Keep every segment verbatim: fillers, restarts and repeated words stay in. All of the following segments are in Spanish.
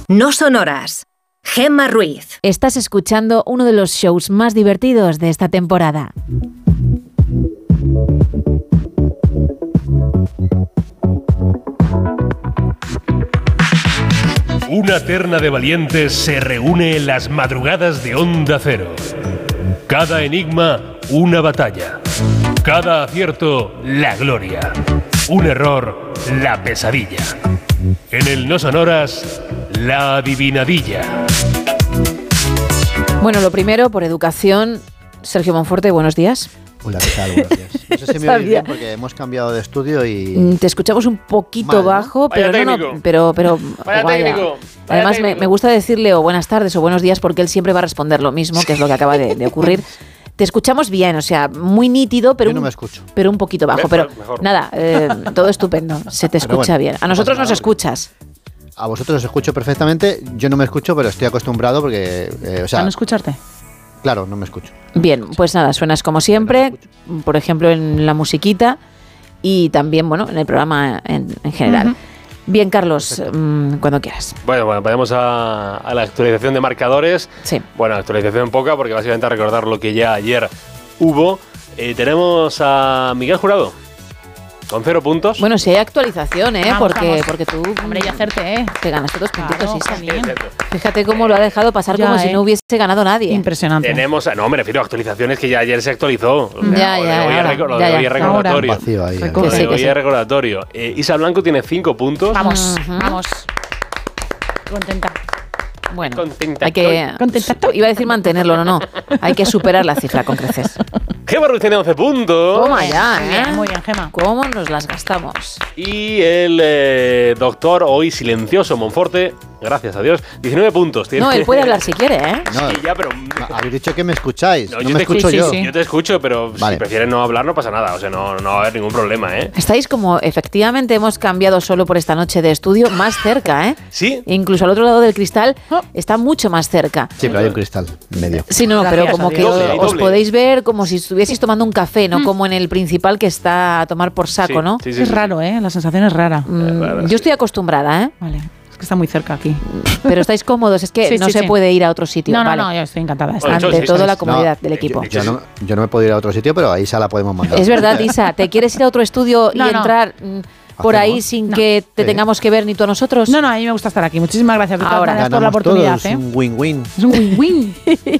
No Sonoras. Gemma Ruiz. Estás escuchando uno de los shows más divertidos de esta temporada. Una terna de valientes se reúne en las madrugadas de Onda Cero. Cada enigma, una batalla. Cada acierto, la gloria. Un error, la pesadilla. En el No Sonoras, la adivinadilla. Bueno, lo primero, por educación, Sergio Monforte, buenos días. Hola, ¿qué tal? Buenos días. No sé si me oís bien porque hemos cambiado de estudio y... Te escuchamos un poquito mal, ¿no? bajo, pero vaya no, no, pero, pero vaya vaya. técnico. Vaya Además, técnico. Me, me gusta decirle o buenas tardes o buenos días porque él siempre va a responder lo mismo, que es lo que acaba de, de ocurrir. Te escuchamos bien, o sea, muy nítido, pero, Yo no un, me escucho. pero un poquito bajo. Pero Mejor. nada, eh, todo estupendo, se te escucha bueno, bien. A nosotros no nos pasa nada, escuchas. A vosotros os escucho perfectamente, yo no me escucho, pero estoy acostumbrado porque... Eh, o sea, ¿A no escucharte? Claro, no me escucho. Bien, pues nada, suenas como siempre, por ejemplo en la musiquita y también, bueno, en el programa en, en general. Uh-huh. Bien, Carlos, mmm, cuando quieras. Bueno, bueno, vayamos a, a la actualización de marcadores. Sí. Bueno, actualización poca porque básicamente a recordar lo que ya ayer hubo. Eh, tenemos a Miguel Jurado con cero puntos. Bueno, si hay actualización, ¿eh? Vamos, porque, vamos. porque tú... Hombre, y hacerte, ¿eh? Te ganaste dos puntitos, Claro, Isa. bien. Fíjate cómo lo ha dejado pasar Ya, como eh. si no hubiese ganado nadie. Impresionante. Tenemos, a, no, me refiero a actualizaciones que ya ayer se actualizó. Ya, Lo de ya, hoy es ahora, reco- lo ya, de ya. hoy es recordatorio. Vacío ahí. ¿eh? Lo Que de sí, que hoy sí. es recordatorio. Eh, Isa Blanco tiene cinco puntos. Vamos, Ujú. vamos. Contenta. Bueno, Contenta hay que... Contenta. Iba a decir mantenerlo, no, no. Hay que superar la cifra con creces. Gemma Ruiz tiene once puntos. Toma ya, Muy ¿eh? bien, muy bien, Gemma. ¿Cómo nos las gastamos? Y el eh, doctor, hoy silencioso, Monforte, gracias a Dios, diecinueve puntos. Tiene. No, él puede hablar si quiere, ¿eh? No, Sí, ya, pero... habéis dicho que me escucháis, no, yo me te- escucho sí, yo. sí, sí. Yo te escucho, pero Vale. si prefieres no hablar no pasa nada. O sea, no, no va a haber ningún problema, ¿eh? Estáis como, efectivamente, hemos cambiado solo por esta noche de estudio, más cerca, ¿eh? ¿Sí? Incluso al otro lado del cristal está mucho más cerca. Sí, pero hay un cristal en medio. Sí, no, Gracias pero como a que Dios. Doble, os doble. podéis ver como si estuvieseis tomando un café, no como en el principal que está a tomar por saco, Sí, ¿no? sí, sí, Es sí. raro, ¿eh? La sensación es rara. Mm, raro, sí. yo estoy acostumbrada, ¿eh? Vale. Es que está muy cerca aquí. Pero estáis cómodos, es que Sí, no sí, se sí. puede ir a otro sitio. No, no, vale. no, yo estoy encantada. de Oye, estar. Ante sí, todo sí, la sí. comodidad No, del eh, equipo. yo- Yo no, yo no me puedo ir a otro sitio, pero a Isa la podemos mandar. Es verdad, Isa, ¿te quieres ir a otro estudio y No, no. entrar mm, por ¿Hacemos? ahí sin No. que te Sí. tengamos que ver ni tú a nosotros? No, no, a mí me gusta estar aquí. Muchísimas gracias de todas Ahora. maneras por la Ganamos oportunidad, todos, ¿eh? un win-win. Es un win-win.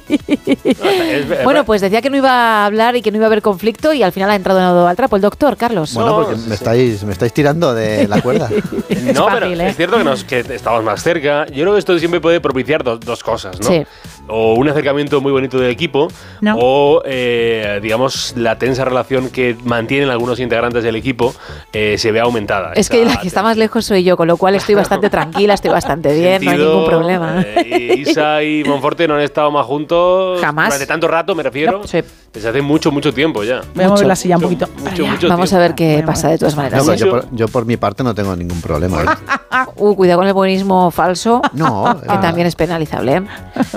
Es- Bueno, pues decía que no iba a hablar y que no iba a haber conflicto y al final ha entrado al trapo el doctor, Carlos. Bueno, No, porque sí, me sí. estáis, me estáis tirando de la cuerda. No, fácil, pero ¿eh? es cierto que, nos, que estamos más cerca. Yo creo que esto siempre puede propiciar dos, dos cosas, ¿no? Sí. O un acercamiento muy bonito del equipo, No. o, eh, digamos, la tensa relación que mantienen algunos integrantes del equipo eh, se ve aumentada. Es que Esa la que está más lejos soy yo, con lo cual estoy bastante tranquila, estoy bastante bien, no hay sentido, ningún problema. eh, Isa y Monforte no han estado más juntos Jamás. durante tanto rato, me refiero. No, sí. Desde hace mucho, mucho tiempo ya. Voy a mover Mucho, la silla un poquito. Mucho, mucho Vamos tiempo. a ver qué Bueno, pasa de todas maneras. No, pero ¿eh? yo, por, yo por mi parte no tengo ningún problema. ¿eh? Uh, cuidado con el buenismo falso, No, que eh, también es penalizable. ¿eh?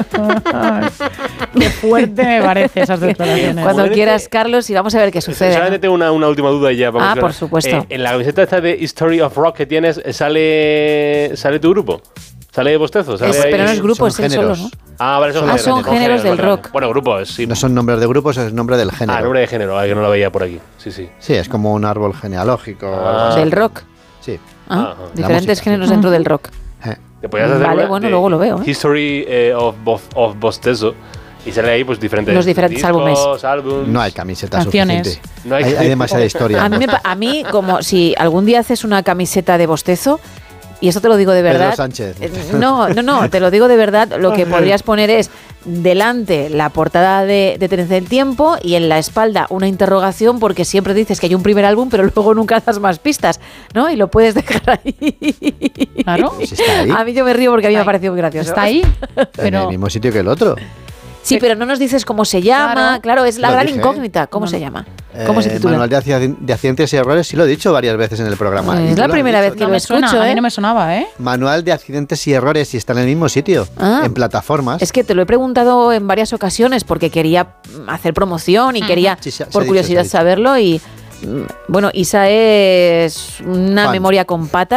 Ay, qué fuerte me parece esas declaraciones. Cuando Bueno, quieras, Carlos, y vamos a ver qué sucede. Solamente ¿no? tengo una, una última duda y ya. vamos Ah, a ver. por supuesto. Eh, en la camiseta esta de History of Rock que tienes, eh, ¿sale, sale tu grupo? ¿Sale Bostezo? ¿Sale Es- ahí? pero no es grupo, es son él solo, géneros. ¿no? Ah, vale, son Ah, géneros. son géneros del vale, vale. rock. Bueno, grupo es, sí. no son nombres de grupos, es nombre del género. Ah, nombre de género, ah, que no lo veía por aquí. Sí, sí. Sí, es como un árbol genealógico. o algo Ah. así. Del rock. Sí. Ah, Ajá. La diferentes música, géneros sí. dentro del rock. Eh. ¿Te podías hacer Vale, una bueno, de luego lo veo, ¿eh? History eh, of, Bo- of Bostezo. Y sale ahí pues diferentes Los diferentes discos, álbumes. álbums. No hay camiseta Canciones. suficiente. No hay- hay, hay demasiada historia. A mí, me pa- a mí, como si algún día haces una camiseta de Bostezo, y esto te lo digo de Pedro verdad. Sánchez. eh, No, no, no, te lo digo de verdad. Lo que podrías poner es delante la portada de, de Tren del Tiempo y en la espalda una interrogación, porque siempre dices que hay un primer álbum, pero luego nunca das más pistas, ¿no? Y lo puedes dejar ahí. Claro. Pues está ahí. A mí yo me río porque a mí me ha Está ahí. parecido muy gracioso. Está ahí, En pero el mismo sitio que el otro. Sí, pero no nos dices cómo se llama. Claro, Claro. es la Lo gran dije. incógnita. ¿Cómo No, se no. llama? ¿Cómo se Eh, titula? Manual de, acci- de accidentes y errores, sí lo he dicho varias veces en el programa. Es Y tú la lo has primera dicho vez que no lo me suena, escucho, a mí ¿eh? no me sonaba, ¿eh? Manual de accidentes y errores y está en el mismo sitio, Ah. en plataformas. Es que te lo he preguntado en varias ocasiones porque quería mm, hacer promoción y quería, Sí, se ha- se por ha dicho, curiosidad, se ha dicho. saberlo. Y mm, bueno, Isa es una Fan. memoria con patas.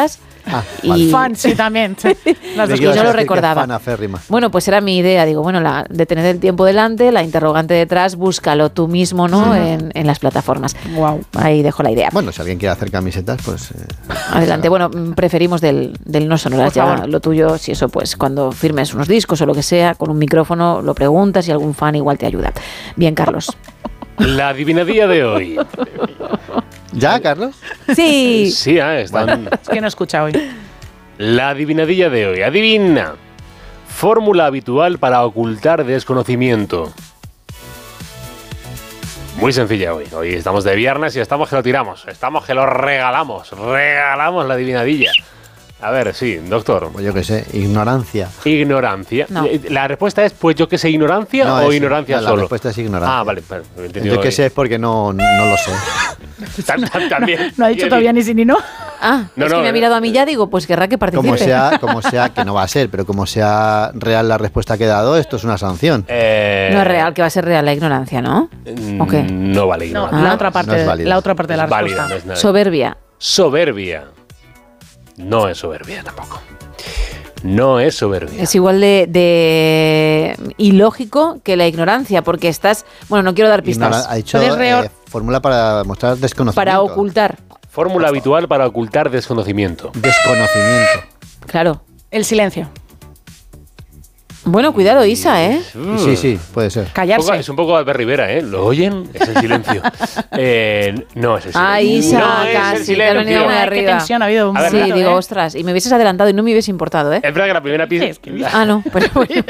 Ah, Y- vale. Fan, sí, también. sí. Las dos Y Creí que ibas no a lo decir que recordaba. fan aférrima. Bueno, pues era mi idea. Digo, bueno, la de tener el tiempo delante, la interrogante detrás, búscalo tú mismo, ¿no? En, en las plataformas. Wow. Ahí dejo la idea. Bueno, si alguien quiere hacer camisetas, pues... eh, Adelante. Bueno, mm, preferimos del, del no sonoras. Por Ya favor. lo tuyo, si eso, pues cuando firmes unos discos o lo que sea, con un micrófono lo preguntas y algún fan igual te ayuda. Bien, Carlos. La adivinadilla de hoy. ¿Ya, Carlos? Sí. Sí, ah, están... Es que no escucha hoy. La adivinadilla de hoy. Adivina. Fórmula habitual para ocultar desconocimiento. Muy sencilla hoy. Hoy estamos de viernes y estamos que lo tiramos. Estamos que lo regalamos. Regalamos la adivinadilla. A ver, sí, doctor. Pues yo qué sé, ignorancia. Ignorancia. No. Eh, La respuesta es, pues yo que sé, ignorancia No, o es- ignorancia no, la solo. respuesta es ignorancia. Ah, vale. Pero, he entendido Yo qué bien. sé es porque no, no lo sé. Tam- tam- También. No ha dicho Bien, todavía ni sí ni no. Ah, No, es no, que me ha eh. mirado a mí ya, digo, pues querrá que participe. Como sea, como sea, que no va a ser, pero como sea real la respuesta que he dado, esto es una sanción. Eh, No es real, que va a ser real la ignorancia, ¿no? mm, ¿O qué? No vale No, ignorancia. Ah. la otra parte, No es válida. la otra parte de la Es válida, respuesta. no es nada. Soberbia. Soberbia. No es soberbia tampoco. No es soberbia. Es igual de, de ilógico que la ignorancia, porque estás... Bueno, no quiero dar pistas. Ignora- ha dicho Puedes reor- eh, fórmula para mostrar desconocimiento. Para ocultar. Fórmula habitual para ocultar desconocimiento. Desconocimiento. Claro. El silencio. Bueno, cuidado, Isa, ¿eh? Mm. Sí, sí, puede ser. Un poco- Callarse. es un poco Albert Rivera, ¿eh? ¿Lo oyen? Es el silencio. Eh, no es el silencio. Ah, Isa, no es el casi, te ha venido silencio. muy Ay, arriba. qué tensión ha habido un A ver, Sí, momento, digo, ¿eh? ostras, y me hubieses adelantado y no me hubiese importado, ¿eh? Es verdad que la primera Sí, es pista... que- Ah, no, pero bueno.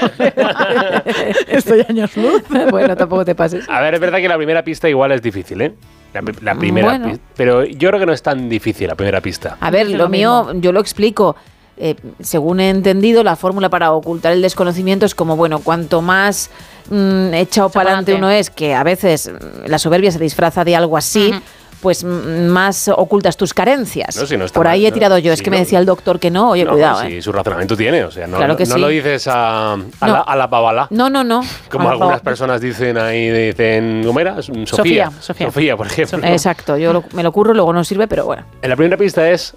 Estoy años luz. Bueno, tampoco te pases. A ver, es verdad que la primera pista igual es difícil, ¿eh? La, pri- la primera Bueno. pista. Pero yo creo que no es tan difícil la primera pista. A ver, Es lo lo mío, yo lo explico. Eh, según he entendido, la fórmula para ocultar el desconocimiento es como, bueno, cuanto más mm, echado para adelante pa'lante. uno es, que a veces mm, la soberbia se disfraza de algo así, Ujú. pues mm, más ocultas tus carencias. No, si no está Por mal, ahí he ¿no? tirado yo. Es Sí, que me no. decía el doctor que no. Oye, No, cuidado, sí, ¿eh? su razonamiento tiene. O sea, no, Claro que no sí. lo dices a, a, No. la, a la babalá. No, no, no. Como Ah, algunas no. personas dicen ahí, dicen, ¿cómo era? Sofía. Sofía, Sofía. Sofía, por ejemplo. Exacto, yo lo- me lo curro, luego no sirve, pero bueno. En la primera pista es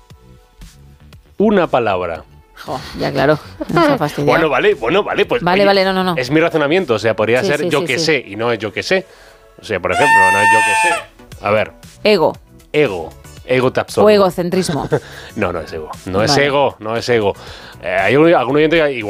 una palabra. Jo, ya claro. Me está fastidiado. Bueno, vale, bueno, vale, pues. Vale, vale, no, no, no. Es mi razonamiento, o sea, podría Sí, ser sí, yo sí, que sí. sé y no es yo que sé. O sea, por ejemplo, no es yo que sé. A ver, Ego ego. Ego te absorbe. o egocentrismo. No, no es ego. No es Vale. ego, no es ego. Eh, hay un- algún oyente que igual